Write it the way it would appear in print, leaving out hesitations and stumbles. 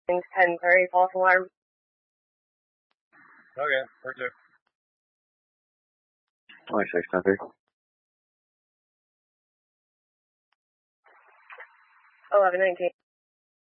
10:30, false alarm. Okay, where to? 26, 10:30. 11:19.